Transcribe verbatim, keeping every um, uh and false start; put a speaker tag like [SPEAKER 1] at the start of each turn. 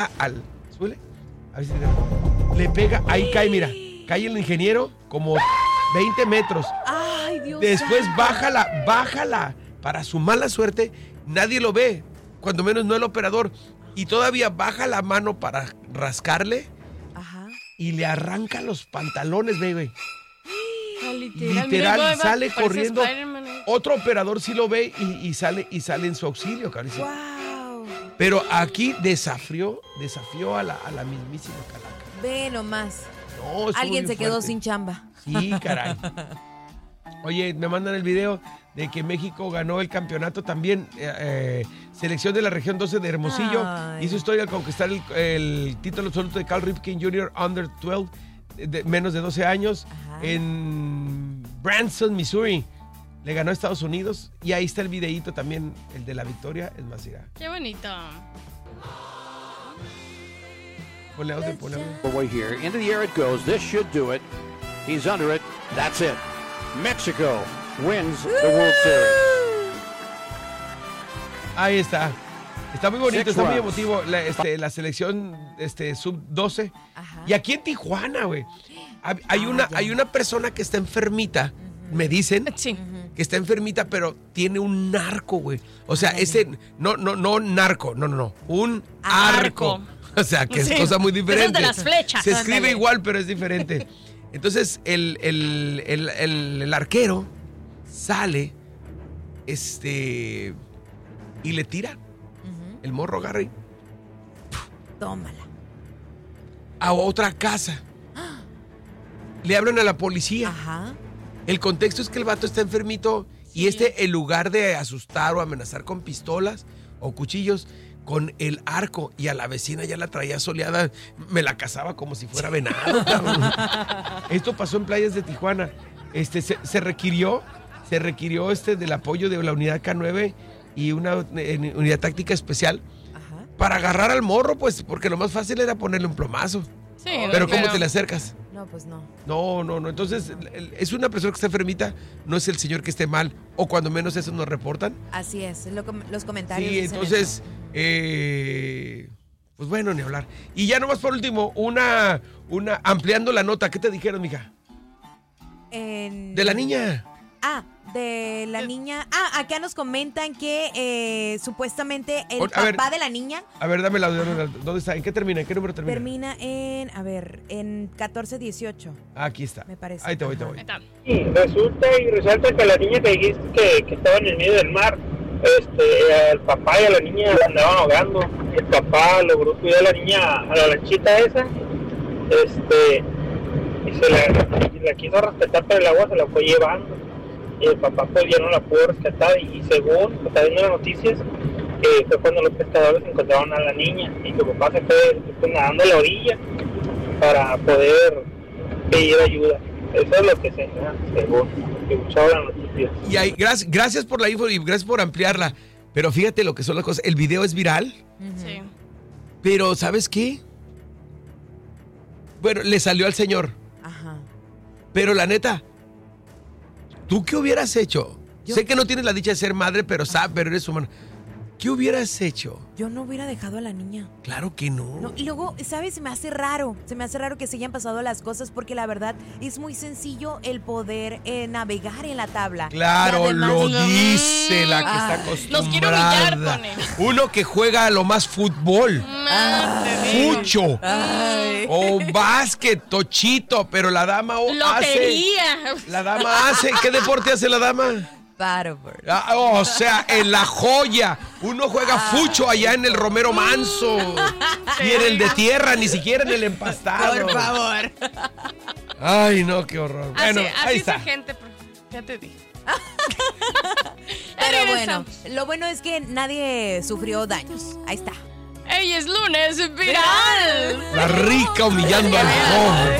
[SPEAKER 1] al... ¿Suele? A ver si te... Le pega, ahí cae, mira. Cae el ingeniero como veinte metros.
[SPEAKER 2] Ay, Dios.
[SPEAKER 1] Después bájala, bájala. Para su mala suerte, nadie lo ve. Cuando menos no el operador. Y todavía baja la mano para rascarle.
[SPEAKER 2] Ajá.
[SPEAKER 1] Y le arranca los pantalones, baby.
[SPEAKER 3] Ah, literal,
[SPEAKER 1] Literal,
[SPEAKER 3] mira,
[SPEAKER 1] sale
[SPEAKER 3] parece
[SPEAKER 1] corriendo.
[SPEAKER 3] Spider-Man, eh.
[SPEAKER 1] Otro operador sí lo ve y, y sale y sale en su auxilio, Caricia.
[SPEAKER 2] Wow.
[SPEAKER 1] Pero aquí desafió, desafió a la, a la mismísima Calaca.
[SPEAKER 2] Ve nomás.
[SPEAKER 1] No, estuvo
[SPEAKER 2] Alguien
[SPEAKER 1] bien
[SPEAKER 2] se quedó
[SPEAKER 1] fuerte.
[SPEAKER 2] sin chamba.
[SPEAKER 1] Sí, caray. Oye, me mandan el video de que México ganó el campeonato también. Eh, eh, selección de la región doce de Hermosillo.
[SPEAKER 2] Ay.
[SPEAKER 1] Hizo historia al conquistar el, el título absoluto de Cal Ripken junior Under doce, de menos de doce años,
[SPEAKER 2] Ajá.
[SPEAKER 1] en Branson, Missouri. Le ganó a Estados Unidos. Y ahí está el videíto también, el de la victoria. Es más, irá.
[SPEAKER 3] Qué bonito.
[SPEAKER 1] Ponle audio, ponle audio.
[SPEAKER 4] Way here. Into the air it goes. This should do it. He's under it. That's it. Mexico wins the World Series.
[SPEAKER 1] Ahí está. Está muy bonito,
[SPEAKER 4] Six
[SPEAKER 1] está muy
[SPEAKER 4] runs.
[SPEAKER 1] emotivo la, este, la selección este, sub doce.
[SPEAKER 2] Ajá.
[SPEAKER 1] Y aquí en Tijuana, güey, hay, hay
[SPEAKER 2] Ah,
[SPEAKER 1] una,
[SPEAKER 2] ya.
[SPEAKER 1] hay una persona que está enfermita, me dicen,
[SPEAKER 3] Sí.
[SPEAKER 1] que está enfermita, pero tiene un narco, güey. O sea, ese, no, no, no narco, no, no, no, un arco.
[SPEAKER 3] Arco.
[SPEAKER 1] O sea, que es
[SPEAKER 3] Sí.
[SPEAKER 1] cosa muy diferente.
[SPEAKER 3] Esos de las flechas.
[SPEAKER 1] Se escribe
[SPEAKER 3] Ándale.
[SPEAKER 1] igual, pero es diferente. Entonces, el, el, el, el, el arquero sale, este, y le tira. El morro agarra y
[SPEAKER 2] Tómala.
[SPEAKER 1] a otra casa. Le hablan a la policía.
[SPEAKER 2] Ajá.
[SPEAKER 1] El contexto es que el vato está enfermito y este, en lugar de asustar o amenazar con pistolas o cuchillos, con el arco, y a la vecina ya la traía soleada, me la cazaba como si fuera venado, cabrón. Esto pasó en playas de Tijuana. Este, se, se requirió, se requirió este del apoyo de la unidad K nueve y una eh, unidad táctica especial
[SPEAKER 2] Ajá.
[SPEAKER 1] para agarrar al morro, pues, porque lo más fácil era ponerle un plomazo.
[SPEAKER 3] Sí,
[SPEAKER 1] Pero ¿cómo te le acercas?
[SPEAKER 2] No, pues no.
[SPEAKER 1] No, no, no. Entonces, el- el- es una persona que está enfermita, no es el señor que esté mal, o cuando menos eso nos reportan.
[SPEAKER 2] Así es, es lo que- los comentarios.
[SPEAKER 1] Sí,
[SPEAKER 2] dicen
[SPEAKER 1] entonces,
[SPEAKER 2] eso.
[SPEAKER 1] eh, pues bueno, ni hablar. Y ya nomás por último, una, una, ampliando la nota, ¿qué te dijeron, mija?
[SPEAKER 2] En-
[SPEAKER 1] De la niña.
[SPEAKER 2] Ah, de la niña. Ah, acá nos comentan que eh, supuestamente el
[SPEAKER 1] O- a
[SPEAKER 2] papá
[SPEAKER 1] ver.
[SPEAKER 2] de la niña
[SPEAKER 1] A ver, dame la audio. ¿Dónde está? ¿En qué termina? ¿En qué número termina?
[SPEAKER 2] termina en, a ver, en catorce dieciocho.
[SPEAKER 1] Ah, aquí está.
[SPEAKER 2] Me parece.
[SPEAKER 1] Ahí te voy, te
[SPEAKER 2] Ajá.
[SPEAKER 1] voy.
[SPEAKER 3] Ahí está.
[SPEAKER 5] Y resulta y resalta que la niña que dijiste que, que estaba en el medio del mar, este, el papá y a la niña la andaban ahogando. El papá logró cuidar a la niña a la lanchita esa, este, y se la, y la quiso rescatar, pero el agua se la fue llevando. Y el papá pues ya no la pudo rescatar, y según pues, está viendo las noticias, eh, fue cuando los pescadores encontraron a la niña y su papá se fue pues, nadando a la orilla para poder pedir ayuda. Eso es lo que se según que escuchaba la noticia.
[SPEAKER 1] Y ahí, gracias, gracias por la info y gracias por ampliarla. Pero fíjate lo que son las cosas. El video es viral,
[SPEAKER 3] Sí.
[SPEAKER 1] pero ¿sabes qué? Bueno, le salió al señor.
[SPEAKER 2] Ajá.
[SPEAKER 1] Pero la neta, ¿tú qué hubieras hecho?
[SPEAKER 2] Yo-
[SPEAKER 1] Sé que no tienes la dicha de ser madre, pero sabes, pero eres humano. ¿Qué hubieras hecho?
[SPEAKER 2] Yo no hubiera dejado a la niña.
[SPEAKER 1] Claro que no.
[SPEAKER 2] No, y luego, ¿sabes? Se me hace raro. Se me hace raro que se hayan pasado las cosas porque la verdad es muy sencillo el poder eh, navegar en la tabla.
[SPEAKER 1] Claro,
[SPEAKER 2] Y además-
[SPEAKER 1] lo dice la que
[SPEAKER 2] Ah,
[SPEAKER 1] está acostumbrada.
[SPEAKER 3] los quiero humillar con él.
[SPEAKER 1] Uno que juega a lo más fútbol, fucho,
[SPEAKER 2] Ay.
[SPEAKER 1] o básquet, tochito, pero la dama o- hace...
[SPEAKER 3] Lotería.
[SPEAKER 1] La dama hace... ¿Qué deporte hace la dama?
[SPEAKER 2] Paddleboard.
[SPEAKER 1] Ah, o sea, en La Joya. Uno juega fucho allá en el Romero Manso. Y en el de tierra, ni siquiera en el empastado.
[SPEAKER 2] Por favor.
[SPEAKER 1] Ay, no, qué horror.
[SPEAKER 3] Así,
[SPEAKER 1] Bueno,
[SPEAKER 3] así
[SPEAKER 1] ahí
[SPEAKER 3] es
[SPEAKER 1] está.
[SPEAKER 3] la gente, pero ya te dije.
[SPEAKER 2] Pero bueno,
[SPEAKER 3] Regresamos.
[SPEAKER 2] lo bueno es que nadie sufrió daños. Ahí está.
[SPEAKER 3] ¡Ey, es lunes viral!
[SPEAKER 1] La rica humillando al pobre.